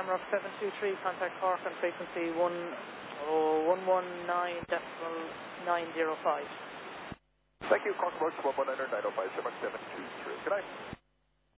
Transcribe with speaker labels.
Speaker 1: Shamrock 723, contact Cork on frequency 119.905.
Speaker 2: Thank you, Cork Road 119.905, Shamrock 723. Good night.